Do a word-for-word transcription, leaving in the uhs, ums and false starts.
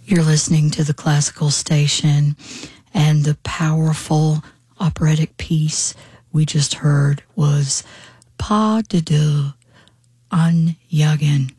You're listening to the Classical Station, and the powerful operatic piece we just heard was Pas de deux, An Yagen.